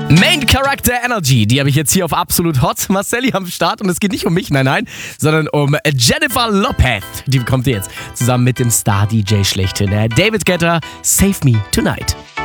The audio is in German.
Main Character Energy, die habe ich jetzt hier auf Absolut Hot. Marcelli am Start und es geht nicht um mich, nein, sondern um Jennifer Lopez. Die bekommt ihr jetzt zusammen mit dem Star-DJ schlechthin, David Guetta, Save Me Tonight.